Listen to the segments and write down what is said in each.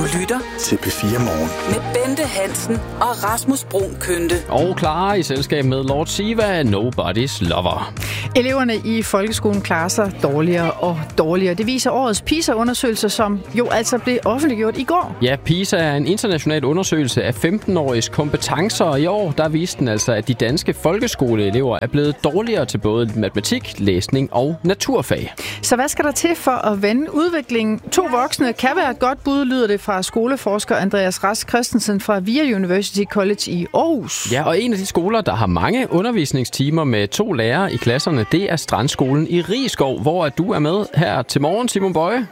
lytter til P4 Morgen med Bente Hansen og Rasmus Bruun Kønte. Og Clara i selskab med Lord Siva, Nobody's Lover. Eleverne i folkeskolen klarer sig dårligere og dårligere. Det viser årets PISA-undersøgelse, som jo altså blev offentliggjort i går. Ja, PISA er en international undersøgelse af 15-åriges kompetencer, og i år der viste den altså, at de danske folkeskoleelever er blevet dårligere til både matematik, læsning og naturfag. Så hvad skal der til for at vende udviklingen? 2 voksne kan være et godt bud, lyder det fra skoleforsker Andreas Rask Christensen fra VIA University College i Aarhus. Ja, og en af de skoler, der har mange undervisningstimer med 2 lærere i klasserne, det er Strandskolen i Risskov, hvor du er med her til morgen, Simon Bøje.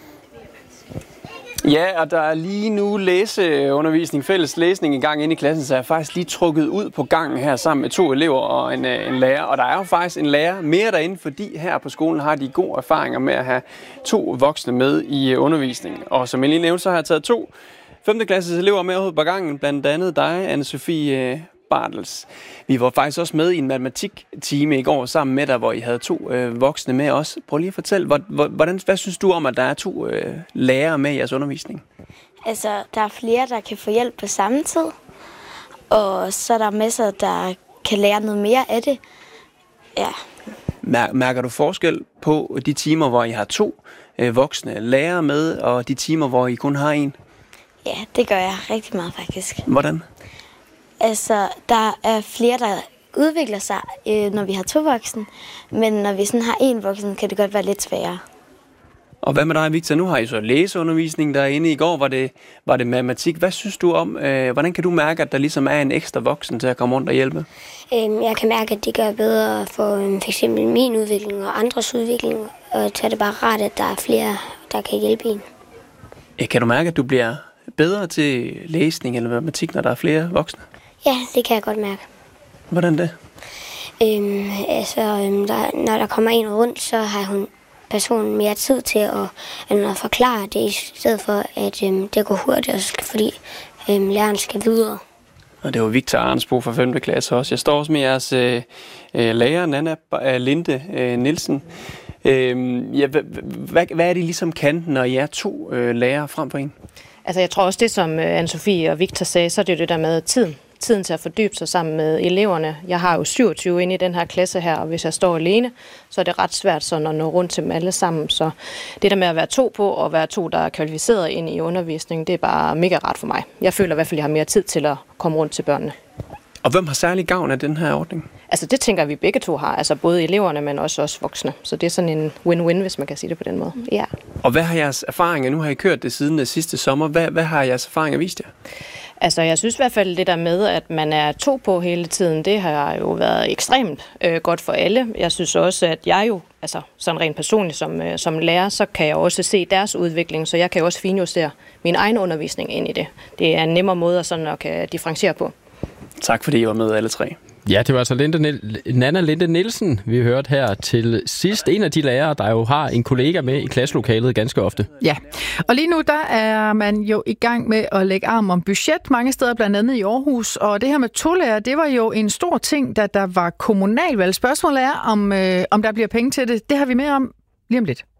Ja, og der er lige nu læseundervisning, fælles læsning i gang inde i klassen, så jeg er faktisk lige trukket ud på gangen her sammen med 2 elever og en lærer. Og der er jo faktisk en lærer mere derinde, fordi her på skolen har de gode erfaringer med at have 2 voksne med i undervisningen. Og som jeg lige nævnte, så har jeg taget 2 5. klasses elever med ud på gangen, blandt andet dig, Anne-Sophie Bartels. Vi var faktisk også med i en matematiktime i går sammen med dig, hvor I havde 2 voksne med os. Prøv lige at fortælle, hvad synes du om, at der er 2 lærere med i jeres undervisning? Altså, der er flere, der kan få hjælp på samme tid, og så er der masser, der kan lære noget mere af det. Ja. Mærker du forskel på de timer, hvor I har 2 voksne lærere med, og de timer, hvor I kun har 1? Ja, det gør jeg rigtig meget faktisk. Hvordan? Altså, der er flere, der udvikler sig, når vi har 2 voksne, men når vi sådan har 1 voksen, kan det godt være lidt sværere. Og hvad med dig, Victor? Nu har I så læseundervisning derinde. I går var det matematik. Hvad synes du om, hvordan kan du mærke, at der ligesom er en ekstra voksen til at komme rundt og hjælpe? Jeg kan mærke, at det gør bedre for f.eks. min udvikling og andres udvikling, og så er det bare rart, at der er flere, der kan hjælpe en. Kan du mærke, at du bliver bedre til læsning eller matematik, når der er flere voksne? Ja, det kan jeg godt mærke. Hvordan det? Når der kommer en rundt, så har personen mere tid til at forklare det, i stedet for at det går hurtigt, fordi læreren skal videre. Og det var Victor Arnsbo fra 5. klasse også. Jeg står også med jeres lærer, Nana Linde Nielsen. Hvad er det ligesom kan, når I er 2 lærere frem for en? Altså jeg tror også det, som Anne-Sophie og Victor sagde, så er det det der med tiden til at fordybe sig sammen med eleverne. Jeg har jo 27 inde i den her klasse her, og hvis jeg står alene, så er det ret svært sådan at nå rundt til dem alle sammen. Så det der med at være 2 på, og være 2, der er kvalificeret ind i undervisningen, det er bare mega rart for mig. Jeg føler i hvert fald, at jeg har mere tid til at komme rundt til børnene. Og hvem har særlig gavn af den her ordning? Altså det tænker vi begge 2 har, altså både eleverne, men også voksne. Så det er sådan en win-win, hvis man kan sige det på den måde. Ja. Og hvad har jeres erfaringer, nu har I kørt det siden sidste sommer, hvad har jeres erfaringer vist jer? Altså jeg synes i hvert fald det der med, at man er 2 på hele tiden, det har jo været ekstremt godt for alle. Jeg synes også, at jeg jo, altså sådan rent personligt som lærer, så kan jeg også se deres udvikling, så jeg kan jo også finjustere min egen undervisning ind i det. Det er en nemmere måde at sådan at kan differentiere på. Tak fordi I var med alle 3. Ja, det var altså Nana Linde Nielsen, vi hørte her til sidst. En af de lærere, der jo har en kollega med i klasselokalet ganske ofte. Ja, og lige nu der er man jo i gang med at lægge arm om budget mange steder, blandt andet i Aarhus. Og det her med tolærere, det var jo en stor ting, da der var kommunalvalg. Spørgsmålet er, om der bliver penge til det. Det har vi med om lige om lidt.